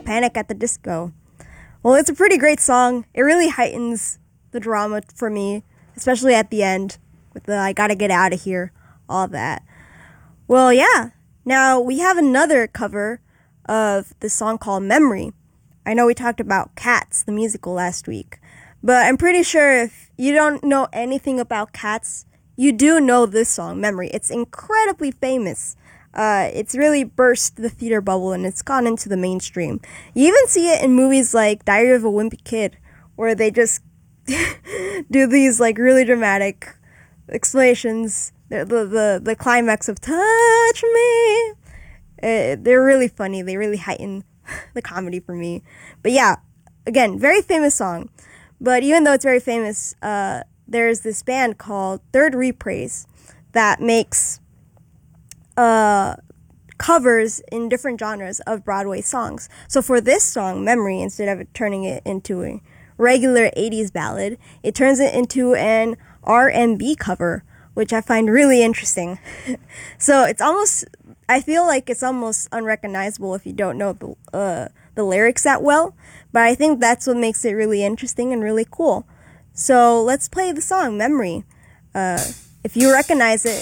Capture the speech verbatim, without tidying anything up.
Panic at the Disco. Well, it's a pretty great song. It really heightens the drama for me, especially at the end with the I gotta get out of here, all that. Well, yeah. Now, we have another cover of the song called Memory. I know we talked about Cats, the musical, last week, but I'm pretty sure if you don't know anything about Cats, you do know this song, Memory. It's incredibly famous. Uh, it's really burst the theater bubble and it's gone into the mainstream. You even see it in movies like Diary of a Wimpy Kid, where they just do these like really dramatic explanations. The the the, the climax of "Touch Me." Uh, they're really funny. They really heighten the comedy for me. But yeah, again, very famous song. But even though it's very famous, uh, there's this band called Third Reprise that makes uh, covers in different genres of Broadway songs. So for this song, Memory, instead of turning it into a regular eighties ballad, it turns it into an R and B cover, which I find really interesting. So it's almost, I feel like it's almost unrecognizable if you don't know the uh, the lyrics that well, but I think that's what makes it really interesting and really cool. So let's play the song, Memory. Uh, if you recognize it,